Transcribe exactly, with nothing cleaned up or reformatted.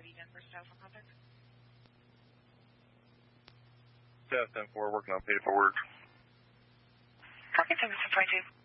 thirty Denver style for contact. Yeah, ten four, working on paperwork. Okay, seven five two.